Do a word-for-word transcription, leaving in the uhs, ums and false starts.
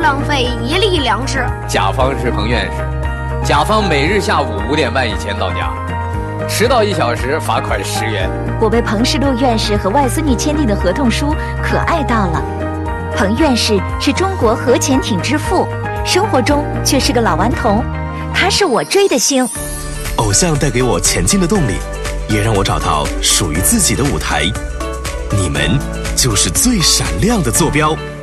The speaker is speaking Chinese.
浪费一粒粮食。 甲方是彭院士，甲方每日下午五点半以前到家，迟到一小时罚款十元。 我被彭世禄院士和外孙女签订的合同书可爱到了。彭院士是中国核潜艇之父，生活中却是个老顽童，他是我追的星。 偶像带给我前进的动力，也让我找到属于自己的舞台。你们就是最闪亮的坐标。